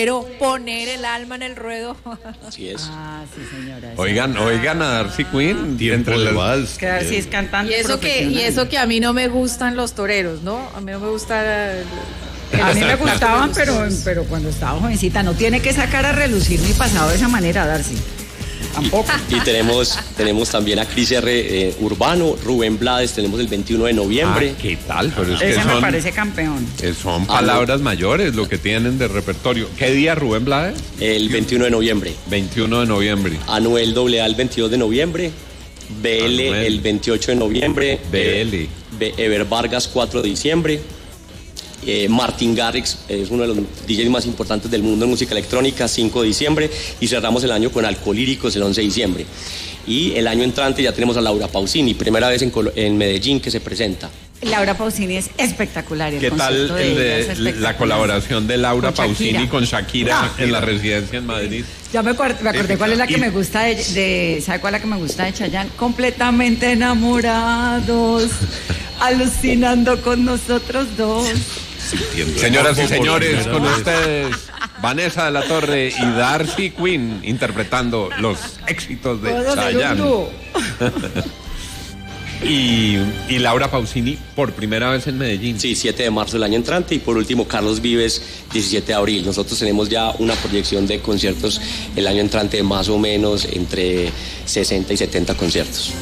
Pero poner el alma en el ruedo. Así es. Ah, sí, señora. Oigan a Darcy Quinn. Tiempo de vals. Que Darcy es cantante Y eso que a mí no me gustan los toreros, ¿no? A mí no me gusta. A mí me gustaban, pero cuando estaba jovencita. No tiene que sacar a relucir mi pasado de esa manera, Darcy. Tampoco. Y tenemos también a Cris R. Urbano, Rubén Blades, tenemos el 21 de noviembre. ¿Qué tal? Pero es Ese que me son, parece campeón. son palabras mayores lo que tienen de repertorio. ¿Qué día, Rubén Blades? El 21 de noviembre. 21 de noviembre. Anuel AA el 22 de noviembre. BL Anuel. el 28 de noviembre. BL. Ever Vargas 4 de diciembre. Martin Garrix es uno de los DJs más importantes del mundo en música electrónica, 5 de diciembre, y cerramos el año con Alcolíricos el 11 de diciembre. Y el año entrante ya tenemos a Laura Pausini, primera vez en Medellín que se presenta. Laura Pausini es espectacular. ¿Qué tal la colaboración de Laura Con Pausini Shakira. con Shakira en la residencia en Madrid? Ya me acordé cuál es la que me gusta ¿sabe cuál es la que me gusta de Chayanne? Completamente enamorados, alucinando con nosotros dos. Señoras y señores, con ustedes Vanessa de la Torre y Darcy Quinn interpretando los éxitos de Puedo hacer un Chayanne. dúo. Y Laura Pausini por primera vez en Medellín. Sí, 7 de marzo del año entrante, y por último Carlos Vives, 17 de abril. Nosotros tenemos ya una proyección de conciertos el año entrante de más o menos entre 60 y 70 conciertos.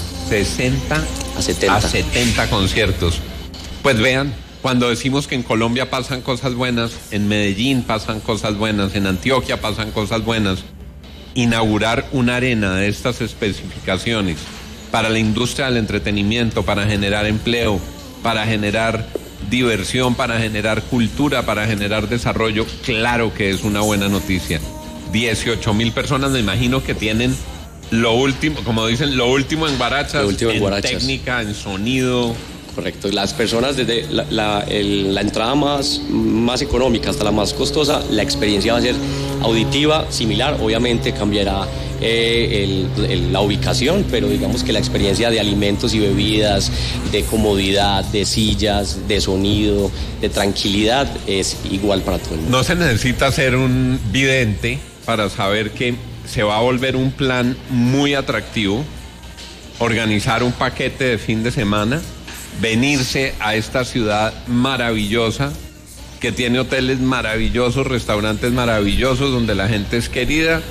60 a 70 conciertos. Pues vean, cuando decimos que en Colombia pasan cosas buenas, en Medellín pasan cosas buenas, en Antioquia pasan cosas buenas, inaugurar una arena de estas especificaciones para la industria del entretenimiento, para generar empleo, para generar diversión, para generar cultura, para generar desarrollo, claro que es una buena noticia. 18,000 personas, me imagino que tienen lo último, como dicen, lo último en guarachas, en técnica, en sonido. Correcto, las personas desde la entrada más económica hasta la más costosa, la experiencia va a ser auditiva, similar, obviamente cambiará la ubicación, pero digamos que la experiencia de alimentos y bebidas, de comodidad, de sillas, de sonido, de tranquilidad es igual para todo el mundo. No se necesita ser un vidente para saber que se va a volver un plan muy atractivo, organizar un paquete de fin de semana, venirse a esta ciudad maravillosa, que tiene hoteles maravillosos, restaurantes maravillosos, donde la gente es querida,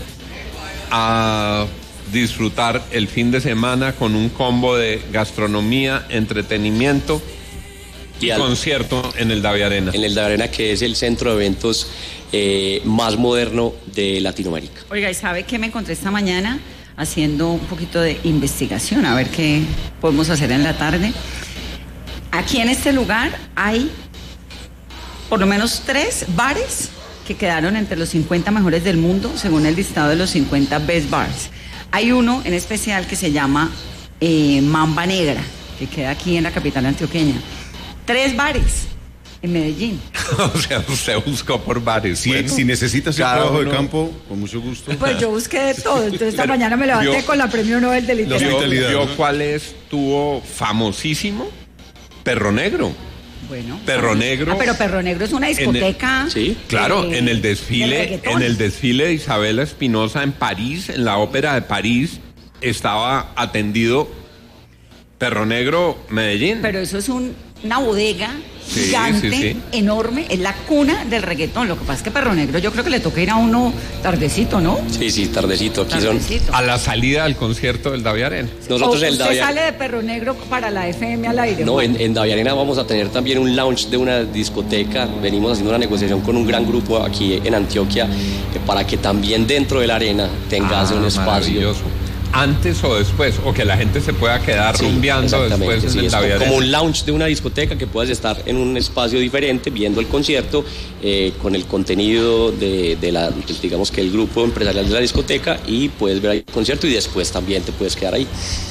a disfrutar el fin de semana con un combo de gastronomía, entretenimiento y concierto en el Davi Arena. En el Davi Arena, que es el centro de eventos más moderno de Latinoamérica. Oiga, ¿y sabe qué me encontré esta mañana? Haciendo un poquito de investigación, a ver qué podemos hacer en la tarde. Aquí en este lugar hay por lo menos 3 bares que quedaron entre los 50 mejores del mundo, según el listado de los 50 Best Bars. Hay uno en especial que se llama Mamba Negra, que queda aquí en la capital antioqueña. 3 bares en Medellín. O sea, usted buscó por bares. Si necesitas un trabajo de campo, con mucho gusto. Pues yo busqué de todo, entonces esta mañana me levanté con la Premio Nobel de Literatura. ¿Vio cuál estuvo famosísimo? Perro Negro. Bueno. Perro Negro. Pero Perro Negro es una discoteca. Sí, claro, en el desfile de Isabela Espinosa en París, en la Ópera de París, estaba atendido Perro Negro Medellín. Pero eso es una bodega gigante, enorme, es la cuna del reggaetón. Lo que pasa es que Perro Negro yo creo que le toca ir a uno tardecito, ¿no? Sí, tardecito. Aquí Tardecito. A la salida del concierto del Davi Arena. Nosotros en el ¿Usted sale de Perro Negro para la FM al aire? No, en Davi Arena vamos a tener también un launch de una discoteca. Venimos haciendo una negociación con un gran grupo aquí en Antioquia para que también dentro de la arena tengas un espacio. Antes o después, o que la gente se pueda quedar rumbeando después en el Davi Arena. Como un lounge de una discoteca, que puedas estar en un espacio diferente viendo el concierto con el contenido digamos que el grupo empresarial de la discoteca, y puedes ver ahí el concierto y después también te puedes quedar ahí.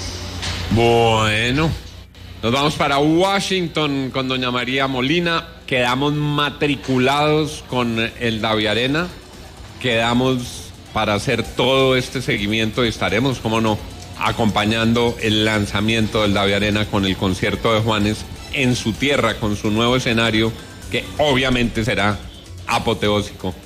Bueno, nos vamos para Washington con doña María Molina. Quedamos matriculados con el Davi Arena, quedamos para hacer todo este seguimiento y estaremos, cómo no, acompañando el lanzamiento del Davi Arena con el concierto de Juanes en su tierra, con su nuevo escenario, que obviamente será apoteósico.